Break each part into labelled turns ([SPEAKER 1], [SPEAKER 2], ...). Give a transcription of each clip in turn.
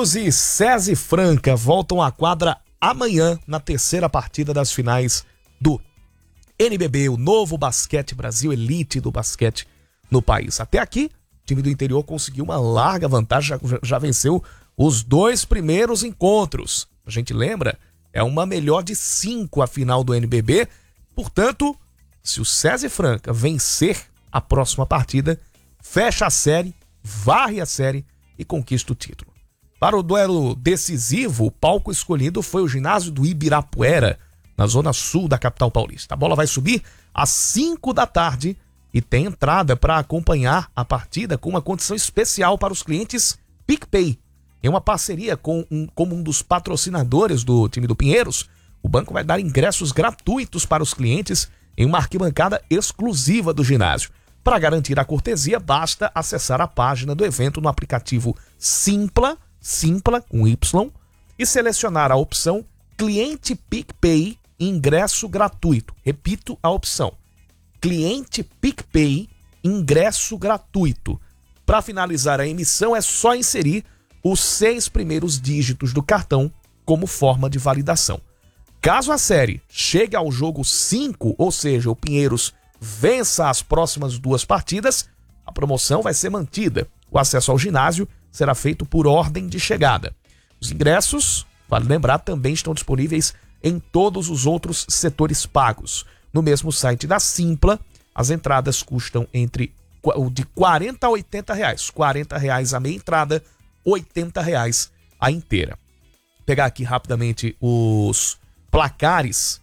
[SPEAKER 1] Pinheiros e SESI Franca voltam à quadra amanhã na terceira partida das finais do NBB, o novo basquete Brasil, elite do basquete no país. Até aqui, o time do interior conseguiu uma larga vantagem, já venceu os 2 primeiros encontros. A gente lembra, é uma melhor de 5 a final do NBB. Portanto, se o SESI Franca vencer a próxima partida, fecha a série, varre a série e conquista o título. Para o duelo decisivo, o palco escolhido foi o ginásio do Ibirapuera, na zona sul da capital paulista. A bola vai subir às 5 da tarde e tem entrada para acompanhar a partida com uma condição especial para os clientes PicPay. Em uma parceria como um dos patrocinadores do time do Pinheiros, o banco vai dar ingressos gratuitos para os clientes em uma arquibancada exclusiva do ginásio. Para garantir a cortesia, basta acessar a página do evento no aplicativo Simpla com Y, e selecionar a opção Cliente PicPay ingresso gratuito. Repito a opção. Cliente PicPay ingresso gratuito. Para finalizar a emissão, é só inserir os 6 primeiros dígitos do cartão como forma de validação. Caso a série chegue ao jogo 5, ou seja, o Pinheiros vença as próximas 2 partidas, a promoção vai ser mantida. O acesso ao ginásio será feito por ordem de chegada. Os ingressos, vale lembrar, também estão disponíveis em todos os outros setores pagos. No mesmo site da Simpla, as entradas custam de 40 a 80 reais. 40 reais a meia entrada, 80 reais a inteira. Vou pegar aqui rapidamente os placares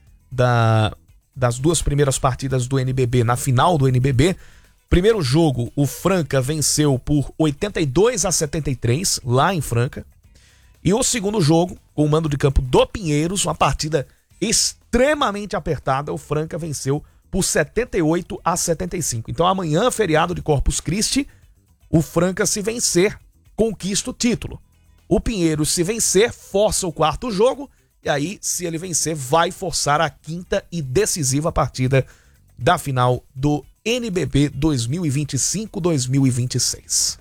[SPEAKER 1] das 2 primeiras partidas do NBB, na final do NBB. Primeiro jogo, o Franca venceu por 82 a 73, lá em Franca. E o segundo jogo, com o mando de campo do Pinheiros, uma partida extremamente apertada, o Franca venceu por 78 a 75. Então amanhã, feriado de Corpus Christi, o Franca, se vencer, conquista o título. O Pinheiros, se vencer, força o 4º jogo, e aí, se ele vencer, vai forçar a 5ª e decisiva partida da final do NBB 2025-2026.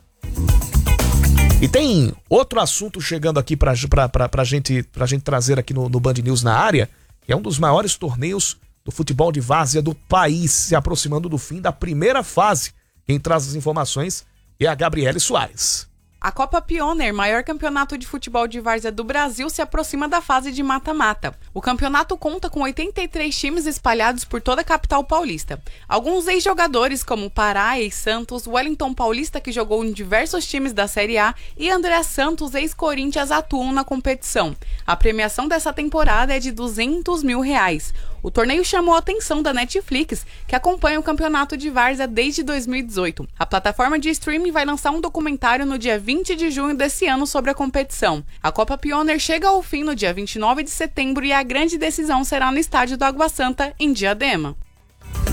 [SPEAKER 1] E tem outro assunto chegando aqui pra gente trazer aqui no Band News na área, que é um dos maiores torneios do futebol de várzea do país, se aproximando do fim da primeira fase. Quem traz as informações é a Gabriele Soares.
[SPEAKER 2] A Copa Pioneer, maior campeonato de futebol de várzea do Brasil, se aproxima da fase de mata-mata. O campeonato conta com 83 times espalhados por toda a capital paulista. Alguns ex-jogadores como Pará, ex-Santos, Wellington Paulista, que jogou em diversos times da Série A, e André Santos, ex-Corinthians, atuam na competição. A premiação dessa temporada é de R$200 mil. O torneio chamou a atenção da Netflix, que acompanha o campeonato de várzea desde 2018. A plataforma de streaming vai lançar um documentário no dia 20 de junho desse ano sobre a competição. A Copa Pioneer chega ao fim no dia 29 de setembro e a grande decisão será no estádio do Água Santa, em Diadema.